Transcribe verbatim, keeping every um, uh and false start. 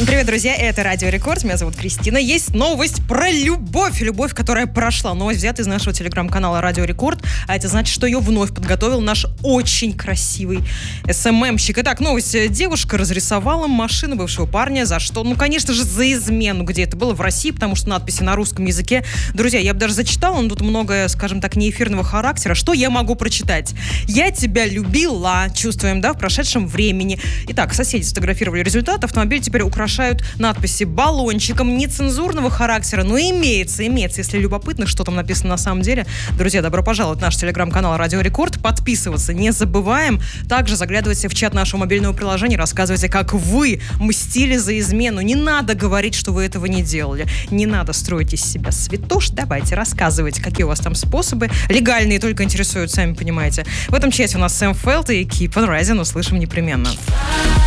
Привет, друзья, это Радио Рекорд, меня зовут Кристина. Есть новость про любовь, любовь, которая прошла. Новость взята из нашего телеграм-канала Радио Рекорд, а это значит, что ее вновь подготовил наш очень красивый эс эм эм-щик. Итак, новость. Девушка разрисовала машину бывшего парня, за что? Ну, конечно же, за измену. Где это было? В России, потому что надписи на русском языке. Друзья, я бы даже зачитала, но тут много, скажем так, неэфирного характера. Что я могу прочитать? «Я тебя любила», чувствуем, да, в прошедшем времени. Итак, соседи сфотографировали результат. Автомобиль теперь украшают надписи баллончиком нецензурного характера, но имеется, имеется, если любопытно, что там написано на самом деле. Друзья, добро пожаловать в наш телеграм-канал Радио Рекорд. Подписываться не забываем. Также заглядывайте в чат нашего мобильного приложения, рассказывайте, как вы мстили за измену. Не надо говорить, что вы этого не делали. Не надо строить из себя святош. Давайте, рассказывайте, какие у вас там способы. Легальные только интересуют, сами понимаете. В этом чате у нас Сэм Фелд и Keep on Rising. Услышим непременно.